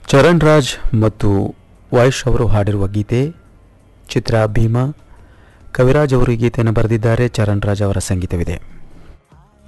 ಚರಣ್ ರಾಜ್ ಮತ್ತು ವೈಶ್ ಅವರು ಹಾಡಿರುವ ಗೀತೆ. ಚಿತ್ರ ಭೀಮಾ. ಕವಿರಾಜ್ ಅವರು ಈ ಗೀತೆಯನ್ನು ಬರೆದಿದ್ದಾರೆ, ಚರಣ್ ರಾಜ್ ಅವರ ಸಂಗೀತವಿದೆ.